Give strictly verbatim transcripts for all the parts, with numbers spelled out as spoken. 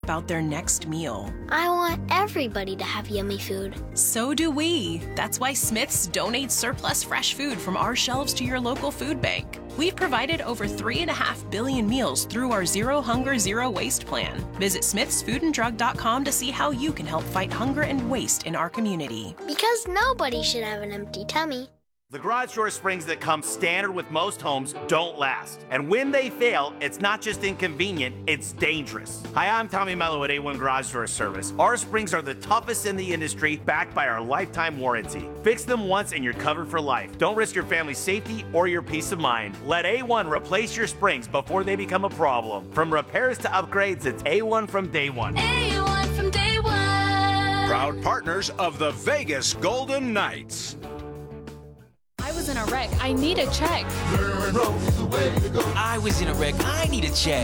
about their next meal. I want everybody to have yummy food. So do we. That's why Smith's donates surplus fresh food from our shelves to your local food bank. We've provided over three and a half billion meals through our Zero Hunger, Zero Waste plan. Visit smiths food and drug dot com to see how you can help fight hunger and waste in our community. Because nobody should have an empty tummy. The garage door springs that come standard with most homes don't last. And when they fail, it's not just inconvenient, it's dangerous. Hi, I'm Tommy Mello at A one Garage Door Service. Our springs are the toughest in the industry, backed by our lifetime warranty. Fix them once and you're covered for life. Don't risk your family's safety or your peace of mind. Let A one replace your springs before they become a problem. From repairs to upgrades, it's A one from day one. A one from day one. Proud partners of the Vegas Golden Knights. I was in a wreck. I need a check. I was in a wreck. I need a check.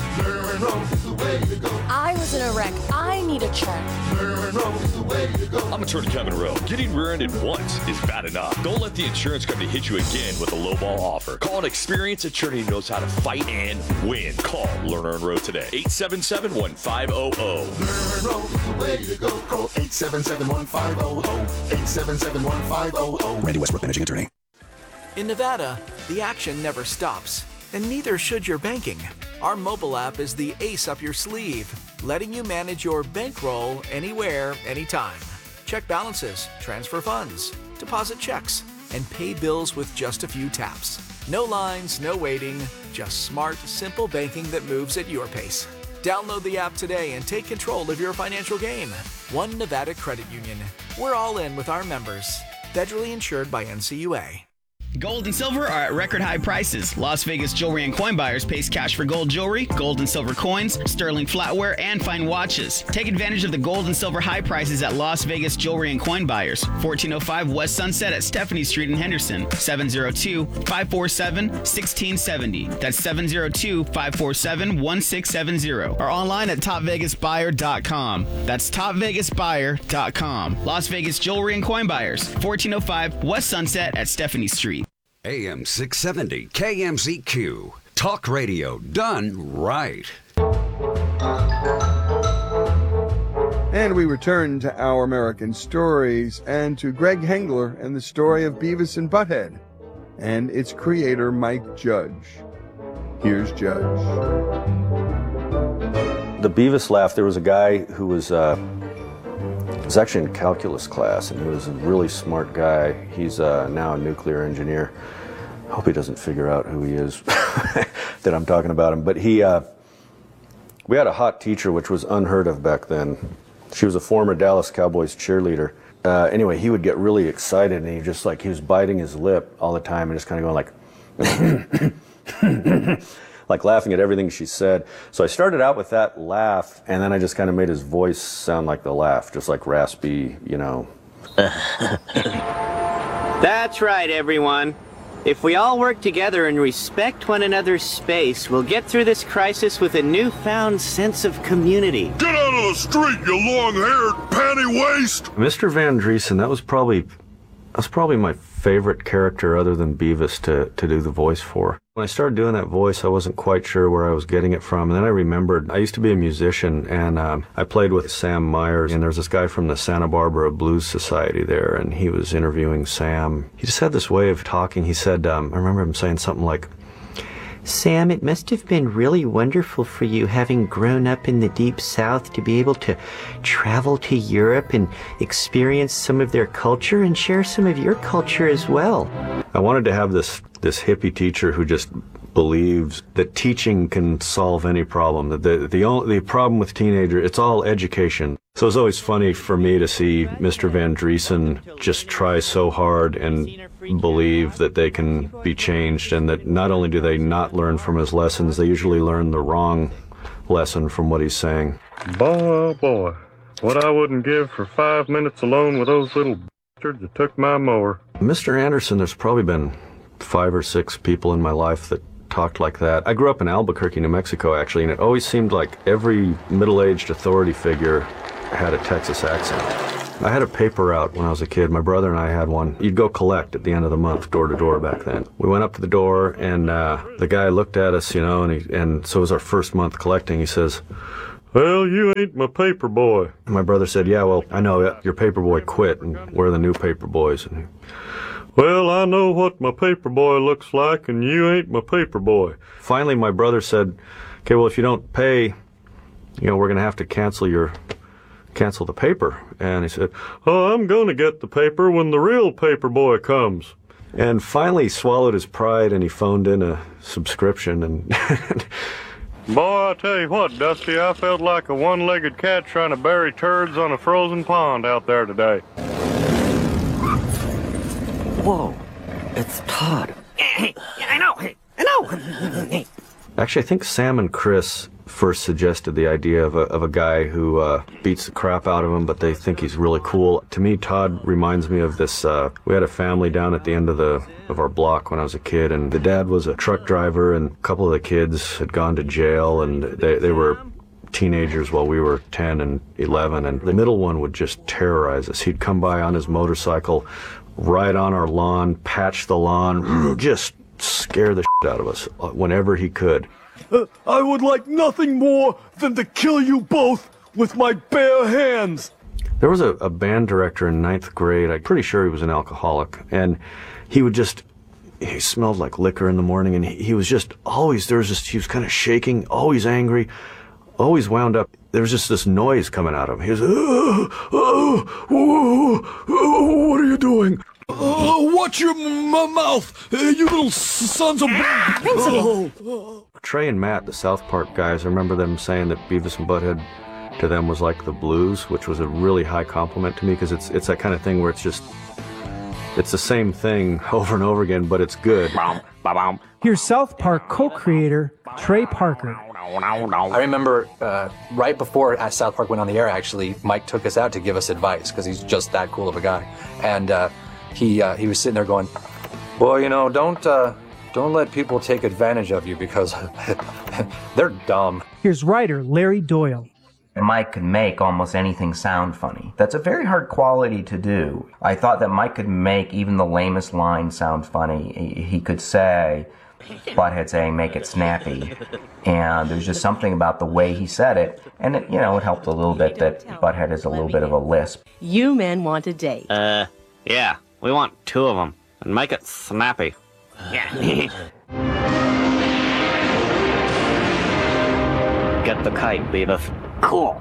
I was in a wreck. I need a check. I'm attorney Kevin Rowe. Getting rear-ended once is bad enough. Don't let the insurance company hit you again with a lowball offer. Call an experienced attorney who knows how to fight and win. Call Lerner and Rowe today. eight seven seven, one five zero zero. Lerner and Rowe is the way to go. Call eight seven seven, one five zero zero. eight seven seven, one five zero zero. Randy Westbrook, managing attorney. In Nevada, the action never stops, and neither should your banking. Our mobile app is the ace up your sleeve, letting you manage your bankroll anywhere, anytime. Check balances, transfer funds, deposit checks, and pay bills with just a few taps. No lines, no waiting, just smart, simple banking that moves at your pace. Download the app today and take control of your financial game. One Nevada Credit Union. We're all in with our members. Federally insured by N C U A. Gold and silver are at record high prices. Las Vegas Jewelry and Coin Buyers pays cash for gold jewelry, gold and silver coins, sterling flatware, and fine watches. Take advantage of the gold and silver high prices at Las Vegas Jewelry and Coin Buyers, fourteen oh five West Sunset at Stephanie Street in Henderson, seven oh two, five four seven, one six seven oh. That's seven oh two, five four seven, one six seven oh. Or online at top vegas buyer dot com. That's top vegas buyer dot com. Las Vegas Jewelry and Coin Buyers, fourteen oh five West Sunset at Stephanie Street. A M six seventy K M Z Q. Talk radio done right. And we return to Our American Stories and to Greg Hengler and the story of Beavis and Butthead and its creator, Mike Judge. Here's Judge. The Beavis laugh, there was a guy who was, uh, was actually in calculus class, and he was a really smart guy. He's uh, now a nuclear engineer. I hope he doesn't figure out who he is that I'm talking about him. But he, uh, we had a hot teacher, which was unheard of back then. She was a former Dallas Cowboys cheerleader. Uh, anyway, he would get really excited, and he just like, he was biting his lip all the time and just kind of going like, like laughing at everything she said. So I started out with that laugh, and then I just kind of made his voice sound like the laugh, just like raspy, you know. That's right, everyone. If we all work together and respect one another's space, we'll get through this crisis with a newfound sense of community. Get out of the street, you long-haired panty waste! Mister Van Driesen, that was probably, that was probably my favorite character other than Beavis to, to do the voice for. When I started doing that voice, I wasn't quite sure where I was getting it from, and then I remembered I used to be a musician, and um, I played with Sam Myers, and there was this guy from the Santa Barbara Blues Society there, and he was interviewing Sam. He just had this way of talking. He said, um, I remember him saying something like, Sam, it must have been really wonderful for you, having grown up in the Deep South, to be able to travel to Europe and experience some of their culture and share some of your culture as well. I wanted to have this, this hippie teacher who just believes that teaching can solve any problem. The, the, the, only, the problem with teenagers, it's all education. So it's always funny for me to see Mister Van Driesen just try so hard and believe that they can be changed, and that not only do they not learn from his lessons, they usually learn the wrong lesson from what he's saying. Boy, boy, what I wouldn't give for five minutes alone with those little bastards that took my mower. Mister Anderson, there's probably been five or six people in my life that talked like that. I grew up in Albuquerque, New Mexico, actually, and it always seemed like every middle-aged authority figure had a Texas accent. I had a paper route when I was a kid. My brother and I had one. You'd go collect at the end of the month, door to door back then. We went up to the door, and uh, the guy looked at us, you know, and, he, and so it was our first month collecting. He says, Well, you ain't my paper boy. My brother said, yeah, well, I know your paper boy quit, and we're the new paper boys. And well, I know what my paper boy looks like, and you ain't my paper boy. Finally, my brother said, okay, well, if you don't pay, you know, we're going to have to cancel your, cancel the paper. And he said, oh, I'm going to get the paper when the real paper boy comes. And finally he swallowed his pride, and he phoned in a subscription, and... Boy, I tell you what, Dusty, I felt like a one-legged cat trying to bury turds on a frozen pond out there today. Whoa, it's Todd. Hey, I know, I know. Actually, I think Sam and Chris first suggested the idea of a, of a guy who uh, beats the crap out of him, but they think he's really cool. To me, Todd reminds me of this, uh, we had a family down at the end of the of our block when I was a kid, and the dad was a truck driver, and a couple of the kids had gone to jail, and they, they were teenagers while we were ten and eleven, and the middle one would just terrorize us. He'd come by on his motorcycle, ride on our lawn, patch the lawn, just scare the shit out of us whenever he could. Uh, I would like nothing more than to kill you both with my bare hands. There was a, a band director in ninth grade, I'm pretty sure he was an alcoholic, and he would just, he smelled like liquor in the morning, and he, he was just always, there was just, he was kind of shaking, always angry, always wound up. There was just this noise coming out of him. He was, oh, oh, oh, oh, what are you doing? Oh, watch your m mouth, uh, you little sons of... Oh, oh. Trey and Matt, the South Park guys, I remember them saying that Beavis and Butthead to them was like the blues, which was a really high compliment to me, because it's it's that kind of thing where it's just, it's the same thing over and over again, but it's good. Here's South Park co-creator Trey Parker. I remember uh, right before uh, South Park went on the air, actually, Mike took us out to give us advice, because he's just that cool of a guy. And uh, he uh, he was sitting there going, well, you know, don't... Uh, Don't let people take advantage of you, because they're dumb. Here's writer Larry Doyle. Mike could make almost anything sound funny. That's a very hard quality to do. I thought that Mike could make even the lamest line sound funny. He could say, Butthead saying, make it snappy. And there's just something about the way he said it. And, it, you know, it helped a little bit that Butthead is a little bit of a lisp. You men want a date. Uh, yeah, we want two of them. And make it snappy. Yeah. Get the kite, Beavis. Cool.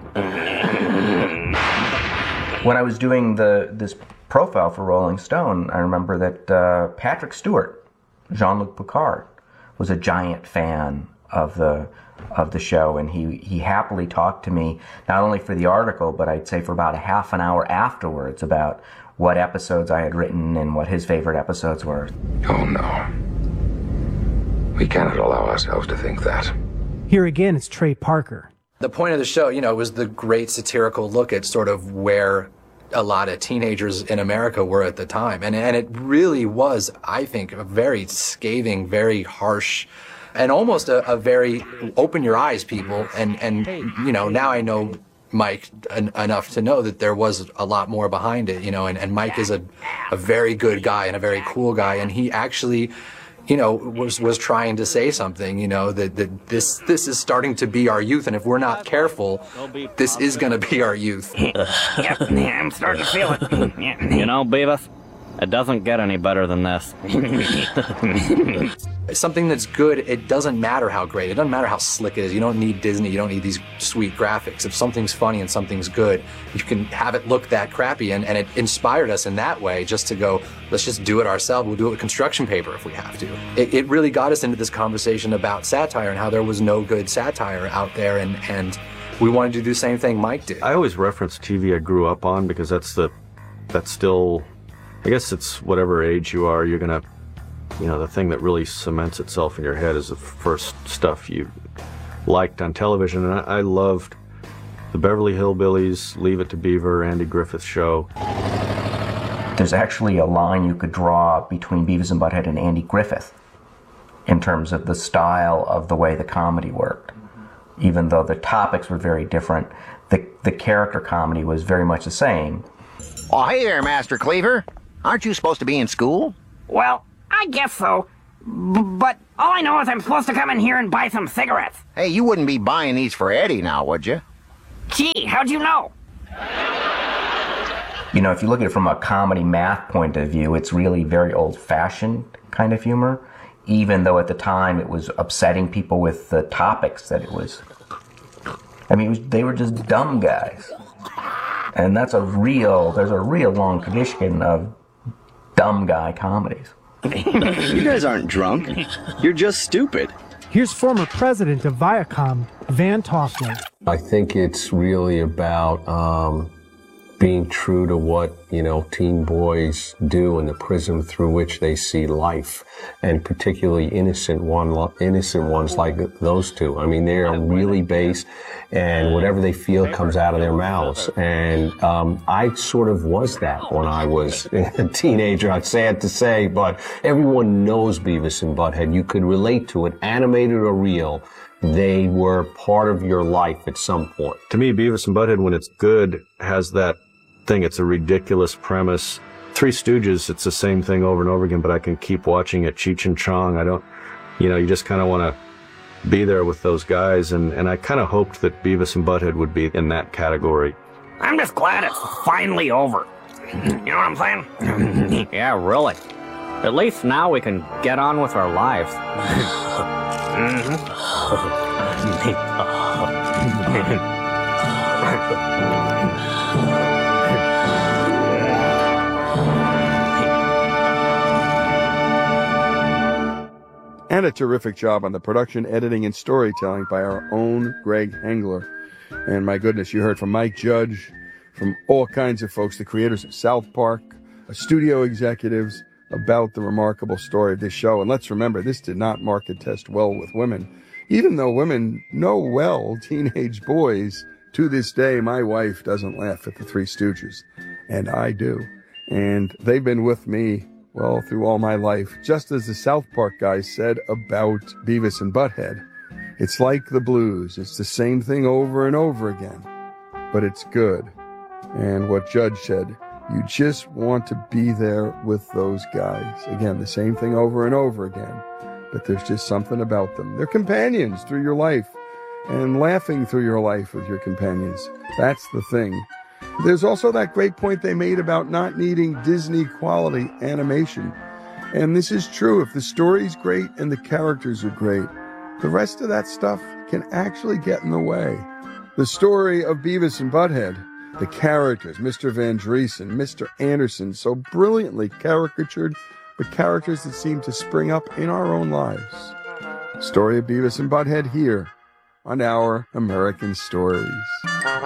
When I was doing the this profile for Rolling Stone, I remember that uh, Patrick Stewart, Jean-Luc Picard, was a giant fan of the of the show, and he, he happily talked to me, not only for the article, but I'd say for about a half an hour afterwards about what episodes I had written and what his favorite episodes were. Oh no. We cannot allow ourselves to think that. Here again is Trey Parker. The point of the show, you know, was the great satirical look at sort of where a lot of teenagers in America were at the time. And, and it really was, I think, a very scathing, very harsh, and almost a, a very open your eyes, people. And, and you know, now I know Mike en enough to know that there was a lot more behind it, you know, and, and Mike is a, a very good guy and a very cool guy, and he actually, you know, was was trying to say something, you know, that, that this this is starting to be our youth, and if we're not careful, this is going to be our youth. Yeah, I'm starting to feel it. You know, Beavis, it doesn't get any better than this. Something that's good, it doesn't matter how great, it doesn't matter how slick it is. You don't need Disney, you don't need these sweet graphics. If something's funny and something's good, you can have it look that crappy, and, and it inspired us in that way just to go, let's just do it ourselves. We'll do it with construction paper if we have to. It, it really got us into this conversation about satire and how there was no good satire out there, and, and we wanted to do the same thing Mike did. I always reference T V I grew up on, because that's the, that's still, I guess it's whatever age you are, you're gonna, you know, the thing that really cements itself in your head is the first stuff you liked on television. And I, I loved the Beverly Hillbillies, Leave It to Beaver, Andy Griffith Show. There's actually a line you could draw between Beavis and Butthead and Andy Griffith in terms of the style of the way the comedy worked. Even though the topics were very different, the, the character comedy was very much the same. Oh, hey there, Master Cleaver. Aren't you supposed to be in school? Well, I guess so. B but all I know is I'm supposed to come in here and buy some cigarettes. Hey, you wouldn't be buying these for Eddie now, would you? Gee, how'd you know? You know, if you look at it from a comedy math point of view, it's really very old-fashioned kind of humor, even though at the time it was upsetting people with the topics that it was. I mean, it was, they were just dumb guys. And that's a real, there's a real long tradition of dumb guy comedies. You guys aren't drunk. You're just stupid. Here's former president of Viacom, Van Toffler. I think it's really about um, being true to what, you know, teen boys do and the prism through which they see life, and particularly innocent one, innocent ones like those two. I mean, they are really base, and whatever they feel comes out of their mouths. And um, I sort of was that when I was a teenager. It's sad to say, but everyone knows Beavis and Butthead. You could relate to it, animated or real. They were part of your life at some point. To me, Beavis and Butthead, when it's good, has that thing. It's a ridiculous premise. Three Stooges, it's the same thing over and over again, but I can keep watching it. Cheech and Chong, I don't, you know, you just kind of want to be there with those guys, and, and I kind of hoped that Beavis and Butthead would be in that category. I'm just glad it's finally over. You know what I'm saying? Yeah, really. At least now we can get on with our lives. And a terrific job on the production, editing, and storytelling by our own Greg Hengler. And my goodness, you heard from Mike Judge, from all kinds of folks, the creators of South Park, studio executives, about the remarkable story of this show. And let's remember, this did not market test well with women. Even though women know well teenage boys, to this day, my wife doesn't laugh at the Three Stooges. And I do. And they've been with me, well, through all my life. Just as the South Park guys said about Beavis and Butthead. It's like the blues. It's the same thing over and over again. But it's good. And what Judge said, you just want to be there with those guys. Again, the same thing over and over again. But there's just something about them. They're companions through your life. And laughing through your life with your companions. That's the thing. There's also that great point they made about not needing Disney quality animation. And this is true. If the story's great and the characters are great, the rest of that stuff can actually get in the way. The story of Beavis and Butthead, the characters, Mister Van Driesen, Mister Anderson, so brilliantly caricatured, but characters that seem to spring up in our own lives. Story of Beavis and Butthead here on Our American Stories.